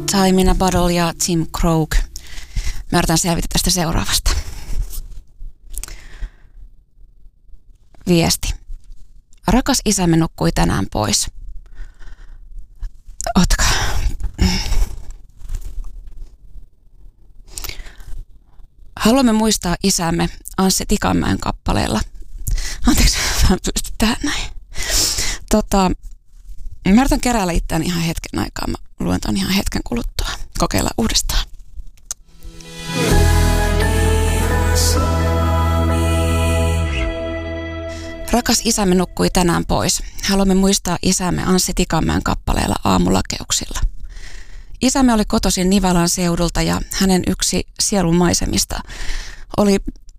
Time in a Bottle ja Tim Krog. Mä yritän selvitä tästä seuraavasta. Viesti. Rakas isämme nukkui tänään pois. Ootkaa. Haluamme muistaa isämme Anssi Tikanmäen kappaleella. Anteeksi, mä pystyn tähän näin. Mä yritän keräällä itseäni ihan hetken aikaa. Mä luen ton ihan hetken kuluttua. Kokeillaan uudestaan. Rakas isämme nukkui tänään pois. Haluamme muistaa isämme Anssi Tikanmäen kappaleella Aamulakeuksilla. Isämme oli kotoisin Nivalan seudulta ja hänen yksi sielunmaisemista oli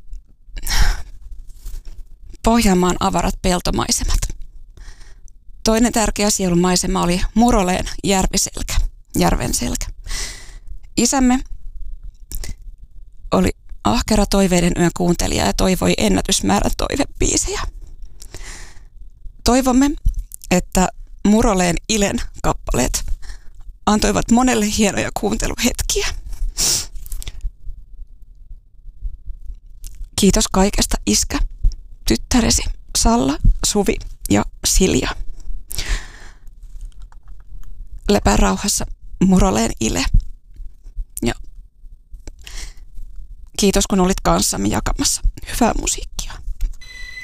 Pohjanmaan avarat peltomaisemat. Toinen tärkeä sielunmaisema oli Muroleen järvenselkä. Isämme oli ahkera toiveiden yön kuuntelija ja toivoi ennätysmäärän toivebiisejä. Toivomme, että Muroleen Ilen kappaleet antoivat monelle hienoja kuunteluhetkiä. Kiitos kaikesta, iskä, tyttäresi Salla, Suvi ja Silja. Lepää rauhassa, Muroleen Ile. Ja kiitos, kun olit kanssamme jakamassa hyvää musiikkia.